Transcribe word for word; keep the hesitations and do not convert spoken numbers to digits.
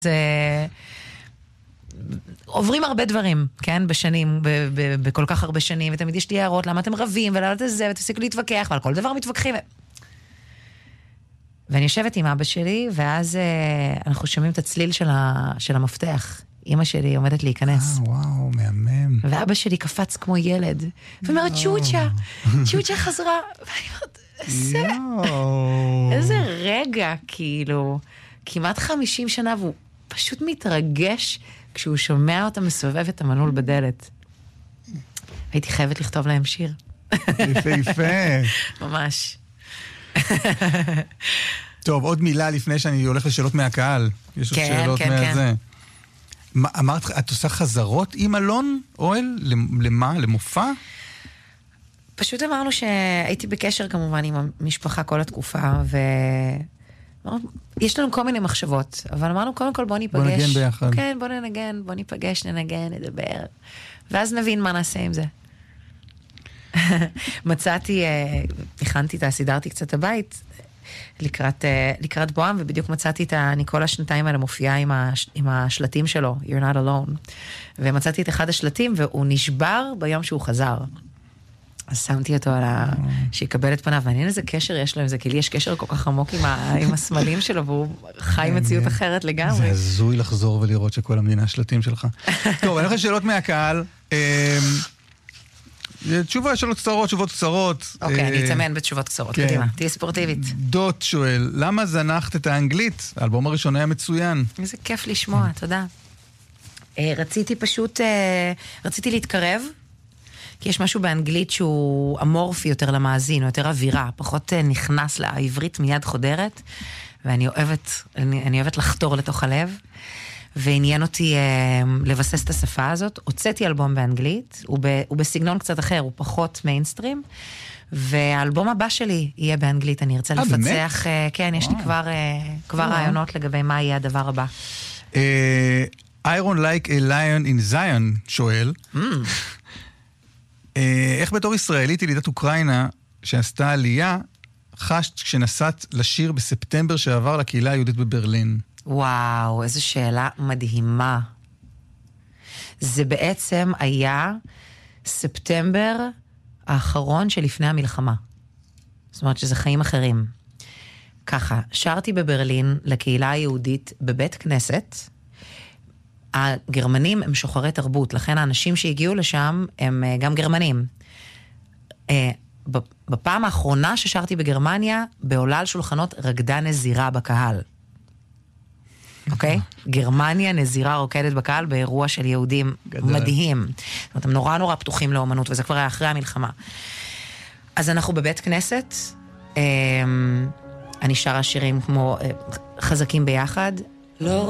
זה... עוברים הרבה דברים, כן? בשנים, ב- ב- בכל כך הרבה שנים, ותמיד יש לי הערות, למה אתם רבים, ולמה אתם זה, ותפסיקו להתווכח, ועל כל דבר מתווכחים. ואני יושבת עם אבא שלי, ואז אה, אנחנו שומעים את הצליל של, ה- של המפתח. אמא שלי עומדת להיכנס. אה, וואו, מהמם. ואבא שלי קפץ כמו ילד, ואומרת, צ'וצ'ה, צ'וצ'ה חזרה. ואני אומרת, איזה, איזה רגע, כאילו, כמעט חמישים שנה, והוא פשוט מתרגש כשהוא שומע אותה מסובב את המנעול בדלת. הייתי חייבת לכתוב להם שיר. יפה, יפה. ממש. טוב, עוד מילה לפני שאני הולך לשאלות מהקהל. יש עוד כן, שאלות כן, מהזה. מה, אמרת, את עושה חזרות עם אלון אוהל? למה? למופע? פשוט אמרנו שהייתי בקשר כמובן עם המשפחה כל התקופה, ו... יש לנו כל מיני מחשבות, אבל אמרנו קודם כל בוא ניפגש. בוא נגן ביחד. כן, בוא ננגן, בוא ניפגש, ננגן, נדבר. ואז נבין מה נעשה עם זה. מצאתי, הכנתי את הסידרתי קצת הבית, לקראת, לקראת בועם, ובדיוק מצאתי את הניקולה שנתיים האלה מופיעה עם, הש, עם השלטים שלו, You're not alone. ומצאתי את אחד השלטים, והוא נשבר ביום שהוא חזר. אז שמתי אותו על ה... שיקבל את פניו, ואני איזה קשר יש לו עם זה, כי לי יש קשר כל כך עמוק עם, ה... עם הסמלים שלו, והוא חי מציאות אחרת לגמרי. זה הזוי לחזור ולראות שכל המדינה שלטים שלך. טוב, אני חושב שאלות מהקהל. תשובה, שאלות קצרות, תשובות קצרות. אוקיי, אני אתאמן בתשובות קצרות, קדימה, תהיה ספורטיבית. דוט שואל, למה זנחת את האנגלית? האלבום הראשון היה מצוין. איזה כיף לשמוע, תודה. רציתי פשוט, רציתי להתקרב, כי יש משהו באנגלית שהוא אמורפי יותר למאזין, או יותר אווירה, פחות נכנס לעברית מיד חודרת, ואני אוהבת, אני, אני אוהבת לחתור לתוך הלב, ועניין אותי אה, לבסס את השפה הזאת. הוצאתי אלבום באנגלית, הוא, ב, הוא בסגנון קצת אחר, הוא פחות מיינסטרים, והאלבום הבא שלי יהיה באנגלית, אני ארצה אה, לפצח, אה, כן, יש לי כבר, אה, כבר רעיונות לגבי מה יהיה הדבר הבא. אה, Iron like a lion in Zion שואל, Mm. איך בתור ישראלית ילידת אוקראינה שעשתה עלייה, חשת כשנסעת לשיר בספטמבר שעבר לקהילה היהודית בברלין? וואו, איזו שאלה מדהימה. זה בעצם היה ספטמבר האחרון שלפני המלחמה. זאת אומרת שזה חיים אחרים. ככה, שרתי בברלין לקהילה היהודית בבית כנסת. הגרמנים הם שוחרי תרבות, לכן האנשים שהגיעו לשם הם גם גרמנים. בפעם האחרונה ששרתי בגרמניה, בעולה על שולחנות רקדה נזירה בקהל. אוקיי? גרמניה נזירה רוקדת בקהל באירוע של יהודים מדהים. זאת אומרת, הם נורא נורא פתוחים לאומנות, וזה כבר היה אחרי המלחמה. אז אנחנו בבית כנסת, אני שרה שירים כמו חזקים ביחד. לא